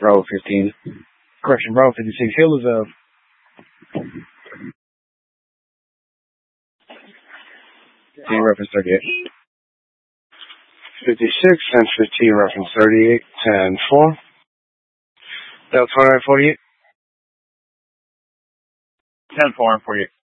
Bravo 15. Correction, Bravo 56. Hill is a... 15, reference 38. 56 and 15, reference 38. 10-4. Delta 2948. 10-4 and 48.